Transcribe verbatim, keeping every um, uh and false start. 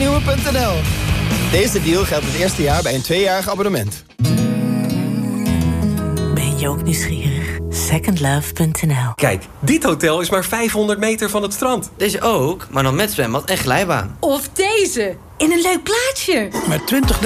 gloednieuwe punt n l. Deze deal geldt het eerste jaar bij een tweejarig abonnement. Ben je ook nieuwsgierig? second love punt n l. Kijk, dit hotel is maar vijfhonderd meter van het strand. Deze ook, maar dan met zwembad en glijbaan. Of deze, in een leuk plaatsje. Met twintig